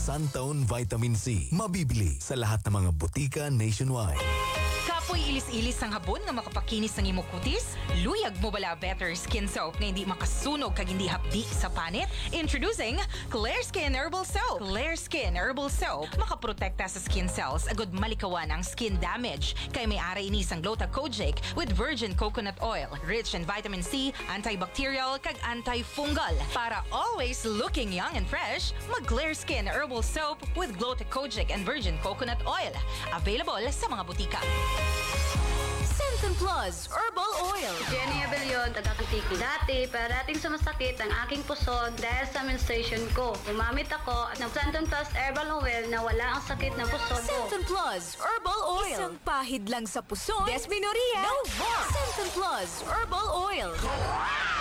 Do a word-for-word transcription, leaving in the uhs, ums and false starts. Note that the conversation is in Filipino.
Suntone Vitamin C. Mabibili sa lahat ng mga butika nationwide. Kapoy ilis-ilis ang habon nga makapakinis ng imong kutis? Luyag mo bala better skin soap na hindi makasunog kag hindi hapdi sa panit? Introducing Clear Skin Herbal Soap. Clear Skin Herbal Soap makaprotekta sa skin cells agud malikawan ang skin damage. Kay may ara ini sang Gluta-Kojic with virgin coconut oil, rich in vitamin C, antibacterial kag antifungal. Para always looking young and fresh, mag Clear Skin Herbal Soap with Gluta-Kojic and virgin coconut oil. Available sa mga butika. Centum Plus Herbal Oil. Jenny Abellion, taga-Kantiki. Dati, parating sumasakit ang aking puso dahil sa menstruation ko. Gumamit ako ng Centum Plus Herbal Oil na wala ang sakit ng puso ko. Centum Plus Herbal Oil. Isang pahid lang sa puso. Desmenorrhea. No more. Centum Plus Herbal Oil.